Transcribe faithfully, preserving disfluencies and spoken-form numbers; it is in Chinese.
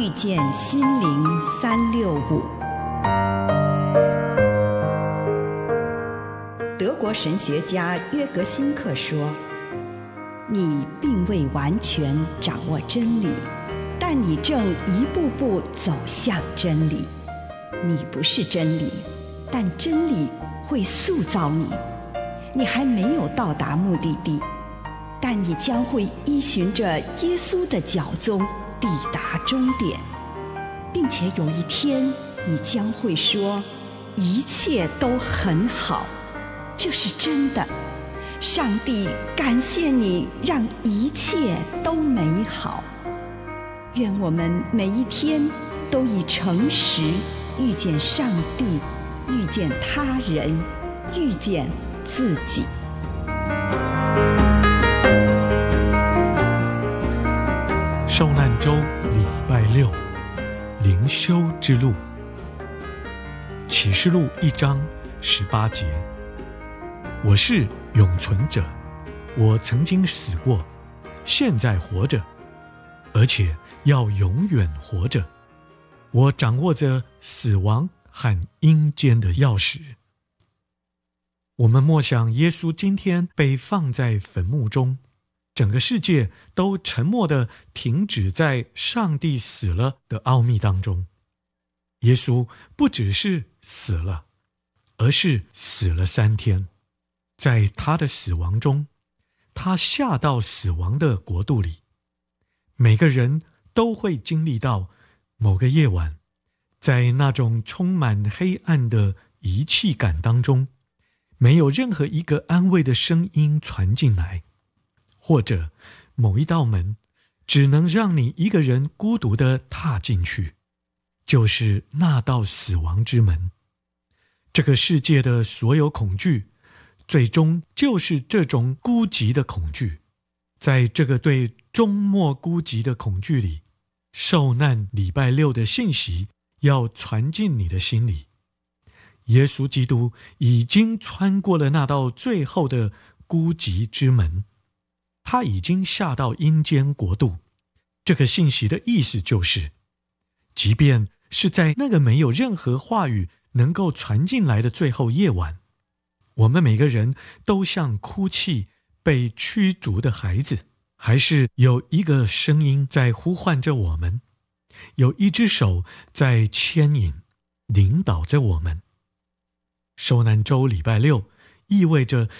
遇见心灵三六五。德国神学家约格辛克说，你并未完全掌握真理，但你正一步步走向真理。你不是真理，但真理会塑造你。你还没有到达目的地，但你将会依循着耶稣的脚踪抵达终点，并且有一天你将会说，一切都很好。这是真的。上帝感谢你，让一切都美好。愿我们每一天都以诚实遇见上帝，遇见他人，遇见自己。 受难周礼拜六，灵修之路。启示录一章十八节，我是永存者，我曾经死过，现在活着，而且要永远活着。我掌握着死亡和阴间的钥匙。我们默想耶稣今天被放在坟墓中，整个世界都沉默地停止在上帝死了的奥秘当中。耶稣不只是死了，而是死了三天。在他的死亡中，他下到死亡的国度里。每个人都会经历到某个夜晚，在那种充满黑暗的遗弃感当中，没有任何一个安慰的声音传进来，或者某一道门只能让你一个人孤独地踏进去，就是那道死亡之门。这个世界的所有恐惧，最终就是这种孤寂的恐惧。在这个对终末孤寂的恐惧里，受难礼拜六的信息要传进你的心里。耶稣基督已经穿过了那道最后的孤寂之门，他已经下到阴间国度。这个信息的意思就是，即便是在那个没有任何话语能够传进来的最后夜晚，我们每个人都像哭泣被驱逐的孩子，还是有一个声音在呼唤着我们，有一只手在牵引领导着我们。受难周礼拜六意味着